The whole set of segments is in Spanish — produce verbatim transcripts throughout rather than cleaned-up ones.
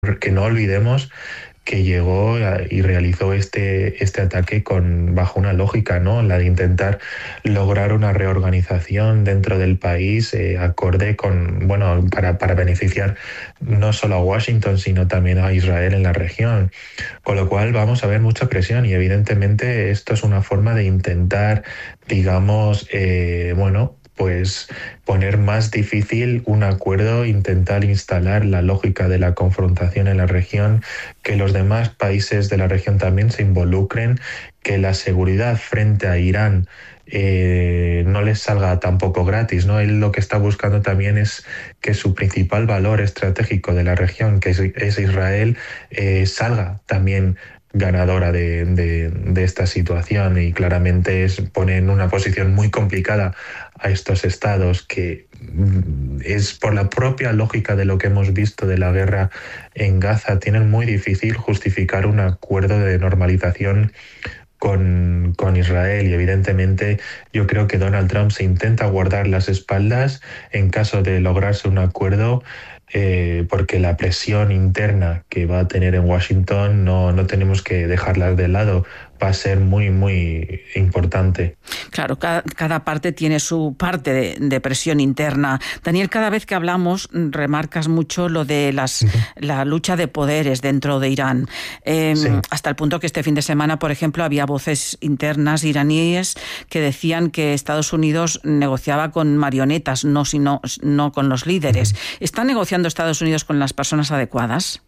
que no olvidemos que llegó a- y realizó este, este ataque con, bajo una lógica, ¿no? La de intentar lograr una reorganización dentro del país eh, acorde con, bueno, para, para beneficiar no solo a Washington, sino también a Israel en la región. Con lo cual vamos a ver mucha presión y evidentemente esto es una forma de intentar, digamos, eh, bueno, pues poner más difícil un acuerdo, intentar instalar la lógica de la confrontación en la región, que los demás países de la región también se involucren, que la seguridad frente a Irán eh, no les salga tampoco gratis, ¿no? Él lo que está buscando también es que su principal valor estratégico de la región, que es, es Israel, eh, salga también ganadora de, de, de esta situación y claramente es, pone en una posición muy complicada a estos estados que mm, es por la propia lógica de lo que hemos visto de la guerra en Gaza, tienen muy difícil justificar un acuerdo de normalización con, con Israel y evidentemente yo creo que Donald Trump se intenta guardar las espaldas en caso de lograrse un acuerdo eh, porque la presión interna que va a tener en Washington no, no tenemos que dejarla de lado, va a ser muy, muy importante. Claro, cada, cada parte tiene su parte de, de presión interna. Daniel, cada vez que hablamos remarcas mucho lo de las, Ujú. la lucha de poderes dentro de Irán. Eh, Sí. hasta el punto que este fin de semana, por ejemplo, había voces internas iraníes que decían que Estados Unidos negociaba con marionetas, no, sino, no con los líderes. Ujú. ¿Está negociando Estados Unidos con las personas adecuadas?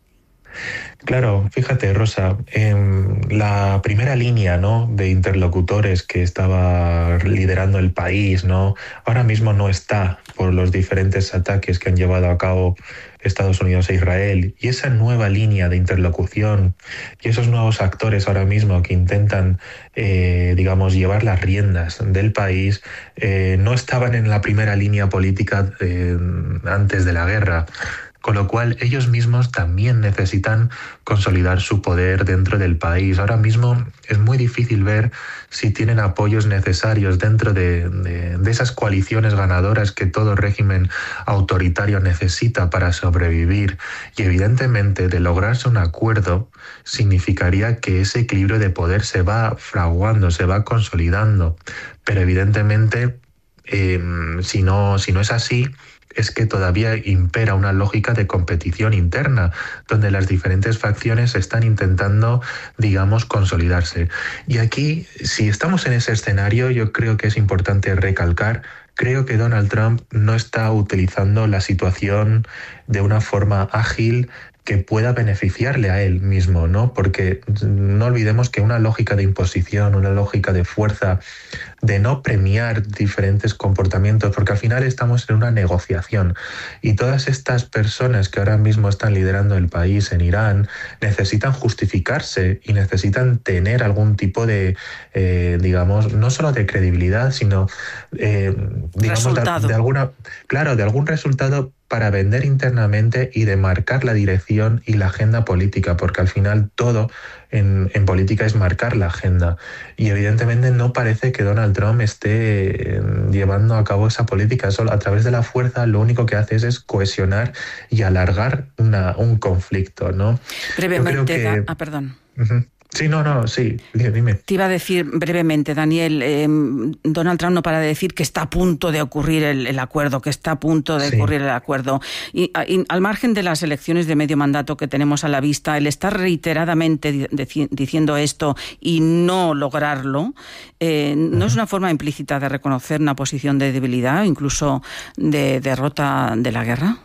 Claro, fíjate, Rosa, em, la primera línea, ¿no?, de interlocutores que estaba liderando el país, ¿no?, ahora mismo no está por los diferentes ataques que han llevado a cabo Estados Unidos e Israel. Y esa nueva línea de interlocución y esos nuevos actores ahora mismo que intentan, eh, digamos, llevar las riendas del país, eh, no estaban en la primera línea política eh, antes de la guerra. Con lo cual ellos mismos también necesitan consolidar su poder dentro del país. Ahora mismo es muy difícil ver si tienen apoyos necesarios dentro de, de, de esas coaliciones ganadoras que todo régimen autoritario necesita para sobrevivir. Y evidentemente de lograrse un acuerdo significaría que ese equilibrio de poder se va fraguando, se va consolidando. Pero evidentemente eh, si no, si no es así, es que todavía impera una lógica de competición interna, donde las diferentes facciones están intentando, digamos, consolidarse. Y aquí, si estamos en ese escenario, yo creo que es importante recalcar, creo que Donald Trump no está utilizando la situación de una forma ágil que pueda beneficiarle a él mismo, ¿no? Porque no olvidemos que una lógica de imposición, una lógica de fuerza, de no premiar diferentes comportamientos, porque al final estamos en una negociación y todas estas personas que ahora mismo están liderando el país en Irán necesitan justificarse y necesitan tener algún tipo de, eh, digamos, no solo de credibilidad, sino, eh, digamos, de, de alguna, claro, de algún resultado para vender internamente y de marcar la dirección y la agenda política, porque al final todo en, en política es marcar la agenda. Y evidentemente no parece que Donald Trump esté llevando a cabo esa política. Solo a través de la fuerza lo único que hace es, es cohesionar y alargar una, un conflicto, ¿no? Brevemente, Yo creo que... da... ah, perdón. Uh-huh. Sí, no, no, sí, dime. Te iba a decir brevemente, Daniel, eh, Donald Trump no para de decir que está a punto de ocurrir el, el acuerdo, que está a punto de sí. ocurrir el acuerdo. Y, y al margen de las elecciones de medio mandato que tenemos a la vista, el estar reiteradamente di- de- diciendo esto y no lograrlo, eh, ¿no uh-huh. es una forma implícita de reconocer una posición de debilidad, incluso de derrota de la guerra?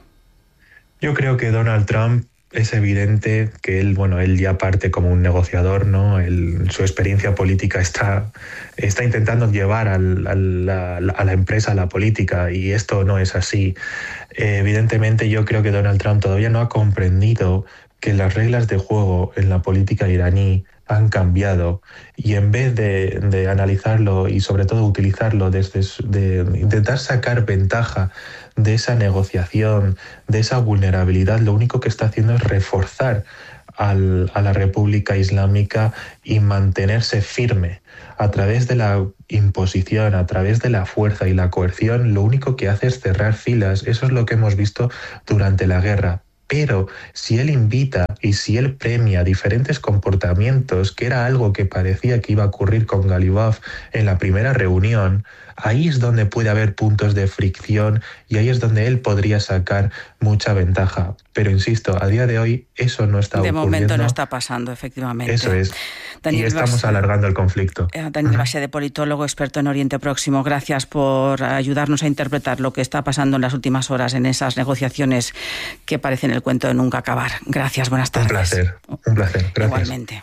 Yo creo que Donald Trump... Es evidente que él, bueno, él ya parte como un negociador, ¿no? Él, su experiencia política está, está intentando llevar al, al, a, a la empresa a la política y esto no es así. Eh, evidentemente yo creo que Donald Trump todavía no ha comprendido que las reglas de juego en la política iraní han cambiado y en vez de, de analizarlo y sobre todo utilizarlo desde de intentar sacar ventaja de esa negociación, de esa vulnerabilidad, lo único que está haciendo es reforzar al, a la República Islámica y mantenerse firme. A través de la imposición, a través de la fuerza y la coerción, lo único que hace es cerrar filas. Eso es lo que hemos visto durante la guerra. Pero si él invita y si él premia diferentes comportamientos, que era algo que parecía que iba a ocurrir con Galibov en la primera reunión, ahí es donde puede haber puntos de fricción y ahí es donde él podría sacar mucha ventaja. Pero insisto, a día de hoy eso no está de ocurriendo. De momento no está pasando, efectivamente. Eso es. Daniel y estamos Base, alargando el conflicto. Daniel Base, de politólogo, experto en Oriente Próximo, gracias por ayudarnos a interpretar lo que está pasando en las últimas horas en esas negociaciones que parecen el cuento de nunca acabar. Gracias, buenas tardes. Un placer, un placer. Gracias. Igualmente.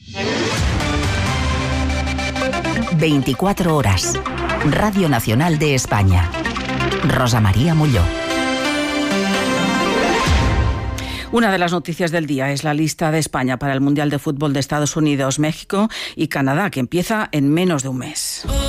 veinticuatro horas. Radio Nacional de España. Rosa María Molló. Una de las noticias del día es la lista de España para el Mundial de Fútbol de Estados Unidos, México y Canadá, que empieza en menos de un mes.